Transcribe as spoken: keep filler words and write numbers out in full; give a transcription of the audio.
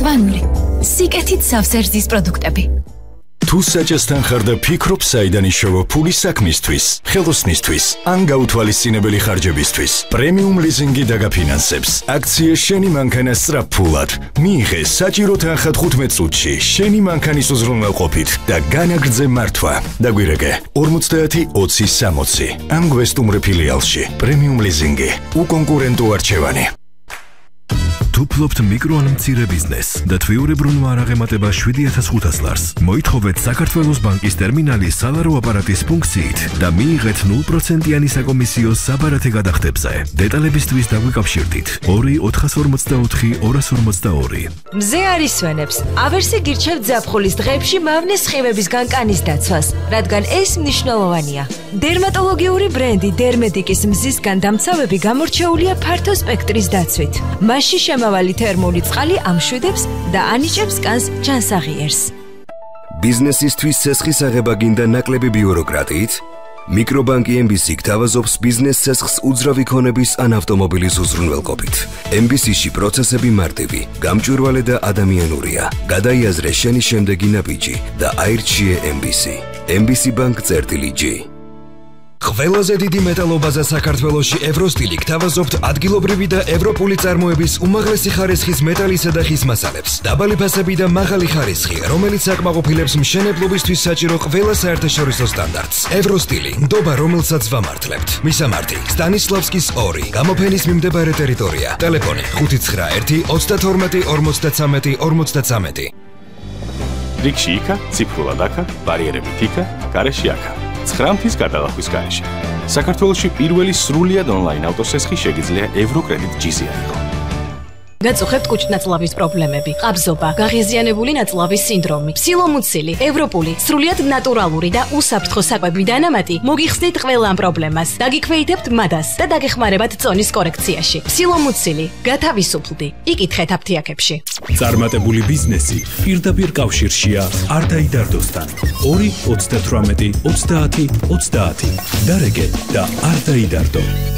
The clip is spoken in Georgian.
მწვანური, სიკეთით სავსერძის პროდუქტები. თუ საჭესთან ხარ და ფიქრობ საიდან იშოვა ფული საქმისთვის, ხელოსნისთვის, ან გაუთვალისწინებელი ხარჯებისთვის, პრემიუმ ლიზინგი დაგაფინანსებს. აქცია შენი მანქანა სწრაფფულად. მიიღე საჭირო თანხა თხუთმეტ წუთში შენი მანქანის უზრუნველყოფით და განაგრძე მართვა. დაგვირეკე ორმოცდაათი ოცი სამოცი. ამ გვესტუმრე ფილიალში. პრემიუმ ლიზინგი. უკონკურენტო არჩევანი. თუ ფლობთ მიკრო ან მცირე ბიზნესს და თვიურებრუნვა არ აღემატება შვიდი ათას ხუთას ლარს, მოითხოვეთ საქართველოს ბანკის ტერმინალის სალარო აპარატის ფუნქციით და მიიღეთ ნულ პროცენტიანი საკომისიო საბარათე გადახდებზე. დეტალებისთვის დაგვიკავშირდით ორი ოთხას ორმოცდაოთხი ორას ორმოცდაორი. მზე არის ვენებს. ავერსი გირჩევთ ზაფხულის დღეებში მავნე სხივების განკანის დაცვას, რადგან ეს მნიშვნელოვანია. დერმატოლოგიური ბრენდი დერმედიკის მზისგან დამცავები გამორჩეულია ფართო სპექტრის დაცვით. მასში შემავალი თერმული წყალი ამშვიდებს და ანიჭებს კანს ჯანსაღიერს. ბიზნესისთვის ცესხის აღება გინდა ნაკლები ბიუროკრატიით? მიკრობანკი ემ ბი სი გთავაზობს ბიზნეს ცესხს უძრავი ქონების ან ავტომობილის უზრუნველყოფით. ემ ბი სი-ში პროცესები მარტივი, გამჭვირვალე და ადამიანურია. გადაიაზრე შენი შემდეგი ნაბიჯი და აირჩიე ემ ბი სი. ემ ბი სი ბანკ წერტილი ჯი. ყველაზე დიდი მეტალობაზე საქართველოში ევროსტილი გთავაზობთ ადგილობრივი და ევროპული წარმოების უმაღლესი ხარისხის მეტალისა და ხის მასალებს. დაბალი ფასები და მაღალი ხარისხი, რომელიც აკმაყოფილებს მშენებლობისთვის საჭირო ყველა საერთაშორისო სტანდარტს. ევროსტილი, ნდობა, რომელსაც ვამართლებთ. მისამართი: სტანისლავსკის ორი, გამოფენის მიმდებარე ტერიტორია. ტელეფონი: ხუთი ცხრა ერთი ოცდათორმეტი ორმოცდაცამეტი ორმოცდაცამეტი. რიგში იქა, ციფრულად აქა, ბარიერებით იქა, გარეში აქა. ცხრამთის გადალახვის გარეშე. საქართველოში პირველი სრულიად ონლაინ ავტოსესხი შეგიძლია ევროკრედიტ ჯი-ზე აიღო. გაწუხებთ კუჭნაწლავის პრობლემები, ყაბზობა, გაღიზიანებული ნაწლავის სინდრომი, ფსილომუცილი, ევროპული, სრულიად ნატურალური და უსაფრთხო საკვები დანამატი, მოგიხსნით ყველა ამ პრობლემას. დაგიქვეითებთ მადას და დაგეხმარებათ წონის კორექციაში. ფსილომუცილი, გათავისუფლდი. იკითხეთ აფთიაქებში. წარმატებული ბიზნესი პირდაპირ კავშირშია არდაიდარდოსთან. ორი ოცდათვრამეტი ოცდაათი ოცდაათი. დარეგე და არ დაიდარდო.